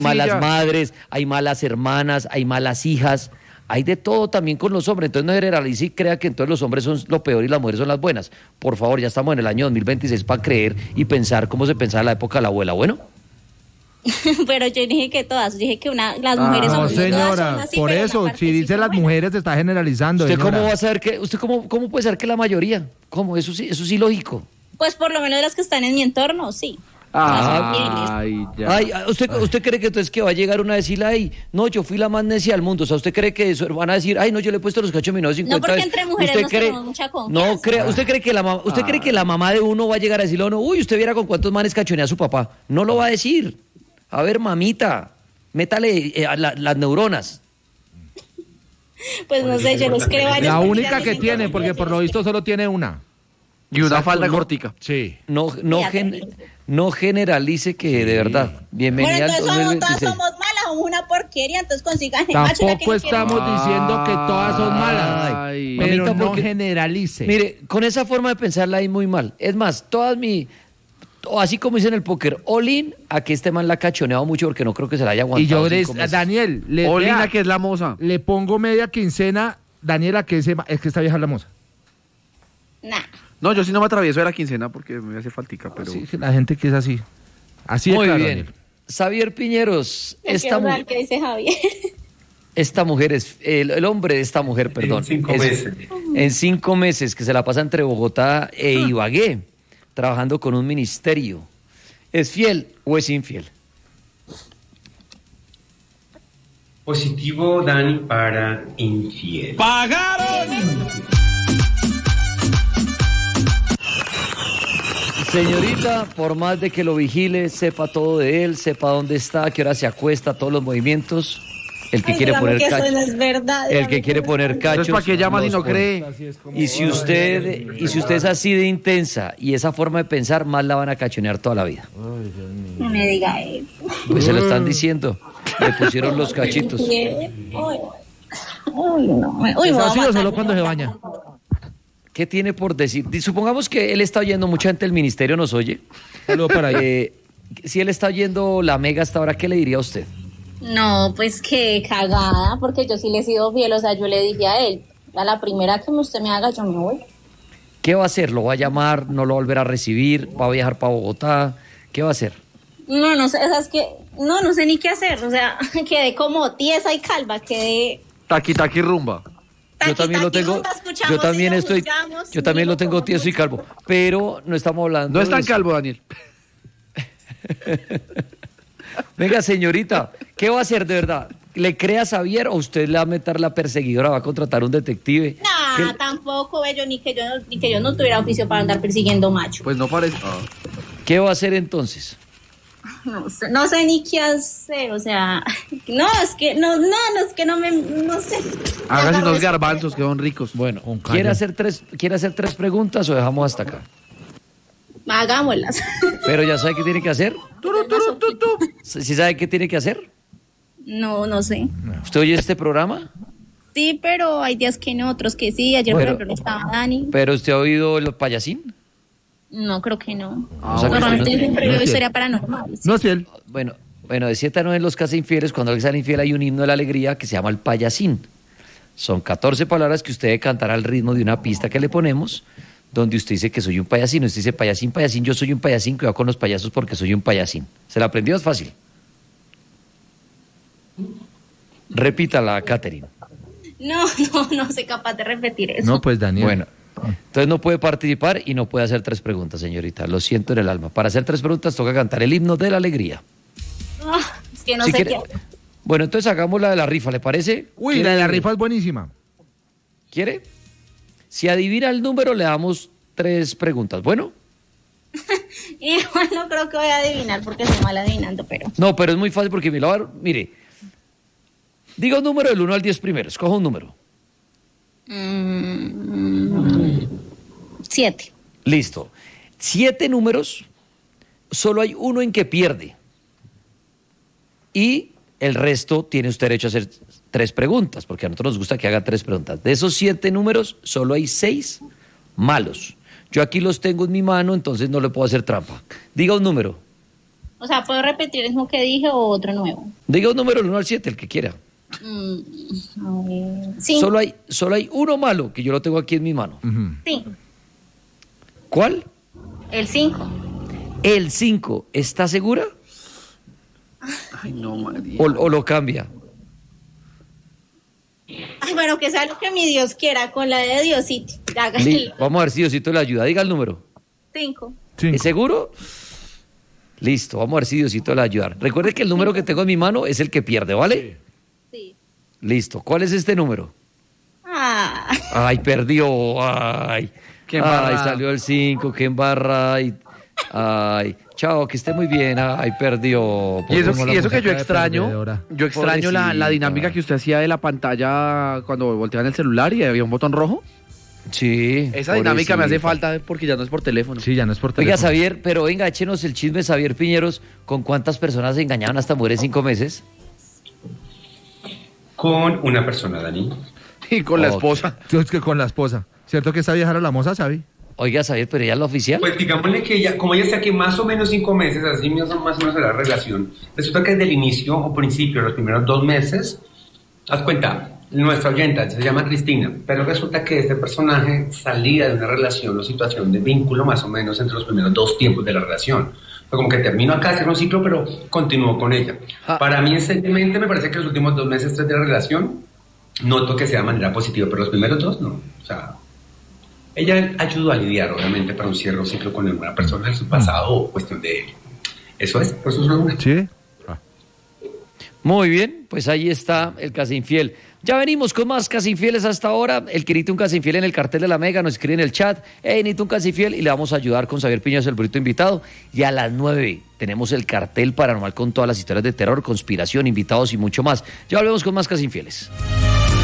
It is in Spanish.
malas madres, hay malas hermanas, hay malas hijas, hay de todo también con los hombres. Entonces no generalice y crea que entonces los hombres son lo peor y las mujeres son las buenas. Por favor, ya estamos en el año 2026 para creer y pensar como se pensaba en la época de la abuela. Bueno. Pero yo dije que todas, dije que las mujeres no, son señora, todas son así, por pero eso, una si dice las buena. mujeres, se está generalizando. ¿Usted señora. cómo va a saber que, usted cómo puede saber que la mayoría? ¿Cómo? Eso sí lógico. Pues por lo menos las que están en mi entorno, sí. Ay, ya. Ay, ¿usted cree que entonces que va a llegar una a decirle, ay, no, yo fui la más necia del mundo? O sea, ¿usted cree que su hermana va a decir, ay, no, yo le he puesto los cachos a mi novio 50 No, porque veces? entre mujeres ¿Usted nos cree? tenemos mucha confianza. No, ¿usted cree que la mamá de uno va a llegar a decirle, no, uy, usted viera con cuántos manes cachonea a su papá? No lo va a decir. A ver, mamita, métale las neuronas. Pues no sé, yo los creo a ellos La porque única ya que dicen tiene, son porque por lo visto solo tiene una. Y una Exacto, falda no. cortica. Sí. No generalice que de verdad. Bienvenida Bueno, al entonces todas 2026. somos malas, somos una porquería, entonces consigan el macho la que Tampoco no quieren. estamos diciendo que todas son malas, Ay. pero Mamita, no porque- generalice. Mire, con esa forma de pensarla ahí muy mal. Es más, así como dicen en el póker, all-in, a que este man la ha cachoneado mucho porque no creo que se la haya y aguantado yo les, 5 meses. Daniel, Olina, vea, que es la moza. le pongo media quincena, Daniela, que es que esta vieja es la moza. Nah. No, yo sí no me atravieso de la quincena porque me hace faltica, pero... Sí, la gente que es así. Así de Muy claro, bien. Daniel. Xavier Piñeros, ¿Qué dice Javier? esta mujer es, el hombre de esta mujer, perdón. En 5 meses. En 5 meses que se la pasa entre Bogotá e Ibagué, trabajando con un ministerio. ¿Es fiel o es infiel? Positivo, Dani, para infiel. Señorita, por más de que lo vigile, sepa todo de él, sepa dónde está, a qué hora se acuesta, todos los movimientos, el que Ay, quiere dígame poner que eso cachos, no es verdad, el dígame que que quiere no es poner verdad. cachos. Entonces, ¿para qué llama si los no pone. cree? Y si usted es así de intensa y esa forma de pensar, más la van a cachonear toda la vida. No me diga eso. Pues se lo están diciendo, le pusieron los cachitos. Uy, no. Uy, ¿Es me voy a así o matar. solo cuando se baña? ¿Qué tiene por decir? Supongamos que él está oyendo, mucha gente del ministerio nos oye. Saludo para ahí. Si él está oyendo la mega hasta ahora, ¿qué le diría a usted? No, pues qué cagada, porque yo sí le he sido fiel, o sea, yo le dije a él, a la primera que usted me haga, yo me voy. ¿Qué va a hacer? ¿Lo va a llamar? ¿No lo va a volver a recibir? ¿Va a viajar para Bogotá? ¿Qué va a hacer? No sé, o sea, es que, no sé ni qué hacer, o sea, quedé como tiesa y calva, quedé... Taqui, taqui, rumba. Yo también lo tengo, yo también estoy, yo también lo tengo tieso y calvo, pero no estamos hablando No es tan de eso. calvo, Daniel. Venga, señorita, ¿qué va a hacer de verdad? ¿Le cree a Xavier o usted le va a meter la perseguidora, va a contratar un detective? No, tampoco, bello, ni que yo no tuviera oficio para andar persiguiendo macho. Pues no parece... ¿Qué va a hacer entonces? No sé ni qué hacer, o sea, no sé. Hágase unos garbanzos que son ricos. Bueno, un ¿Quiere callo. hacer tres preguntas o dejamos hasta acá? Hagámoslas. Pero ya sabe qué tiene que hacer. ¿Sí sabe qué tiene que hacer? No sé. ¿Usted oye este programa? Sí, pero hay días que no, otros que sí. Ayer, Bueno. por ejemplo, no estaba Dani. ¿Pero usted ha oído el payasín? No, creo que no. O sea, que Normalmente usted no- siempre no veo es historia paranormal. No es fiel. Bueno, de 7 a 9 en los Casa Infieles, cuando alguien sale infiel hay un himno de la alegría que se llama el payasín. Son 14 palabras que usted debe cantar al ritmo de una pista que le ponemos, donde usted dice que soy un payasín. Usted dice payasín, payasín, yo soy un payasín que va con los payasos porque soy un payasín. ¿Se la aprendió? Es fácil. Repítala, Katherine. No soy capaz de repetir eso. No, pues Daniel. Bueno, entonces no puede participar y no puede hacer 3 preguntas, señorita. Lo siento en el alma. Para hacer 3 preguntas toca cantar el himno de la alegría. Es que no Si sé quiere- qué. Bueno, entonces hagamos la de la rifa, ¿le parece? Uy, ¿Quiere- la de la rifa es buenísima. ¿Quiere? Si adivina el número, le damos 3 preguntas. Bueno, Igual no creo que voy a adivinar porque soy mal adivinando, pero... no, pero es muy fácil porque mire, diga un número del 1 al 10 primero, escoja un número. 7. Listo. 7 números, solo hay uno en que pierde. Y el resto tiene usted derecho a hacer 3 preguntas, porque a nosotros nos gusta que haga 3 preguntas. De esos 7 números, solo hay 6 malos. Yo aquí los tengo en mi mano, entonces no le puedo hacer trampa. Diga un número. O sea, ¿puedo repetir el mismo que dije o otro nuevo? Diga un número del 1 al 7, el que quiera. A ver. Sí, Solo hay uno malo, que yo lo tengo aquí en mi mano. Ujú. sí. ¿Cuál? El 5. El 5. ¿Está segura? Ay, no, María. ¿O lo cambia? Ay, bueno, que sea lo que mi Dios quiera, con la de Diosito. Vamos a ver si Diosito le ayuda. Diga el número. 5. Cinco. ¿Es seguro? Listo, vamos a ver si Diosito le ayuda. Recuerde que el número que tengo en mi mano es el que pierde, ¿vale? Sí. Listo. ¿Cuál es este número? Ah, Ay, perdió. Ay. Qué embarrada. Ay, salió el 5, qué embarrada. Ay, chao, que esté muy bien. Ay, perdió. Y eso, Como la y eso que yo muñeca de extraño, perdedora. yo extraño la Pobrecita. dinámica que usted hacía de la pantalla cuando volteaban el celular y había un botón rojo. Sí. Esa dinámica me hace pobrecita. falta porque ya no es por teléfono. Sí, ya no es por Oiga, teléfono. Xavier, pero venga, échenos el chisme, Xavier Piñeros, ¿con cuántas personas se engañaban hasta mujeres 5 meses? Con una persona, Dani. Y con la Ok. esposa. Es que con la esposa. ¿Cierto que esta vieja era la moza, Xavi? Oiga, Xavier, pero ella es la oficial. Pues digámosle que ella, como ella está aquí más o menos 5 meses, así más o menos de la relación, resulta que desde el inicio o principio, los primeros 2 meses, haz cuenta, nuestra oyenta se llama Cristina, pero resulta que este personaje salía de una relación o situación de vínculo más o menos entre los primeros 2 tiempos de la relación. Fue como que terminó acá, cerró un ciclo, pero continuó con ella. Ah. Para mí, esencialmente, me parece que los últimos 2 meses, 3 de la relación, noto que sea de manera positiva, pero los primeros 2 no. O sea, ella ayudó a lidiar, obviamente, para un cierre o ciclo con una persona en su pasado o cuestión de... Eso es, por eso es una... Sí. Muy bien, pues ahí está el Casa Infiel. Ya venimos con más Casa Infieles hasta ahora. El que necesite un Casa Infiel en el cartel de la Mega nos escribe en el chat. Necesito un Casa Infiel y le vamos a ayudar con Xavier Piñas, el burrito invitado. Y a las 9 tenemos el cartel paranormal con todas las historias de terror, conspiración, invitados y mucho más. Ya volvemos con más Casa Infieles.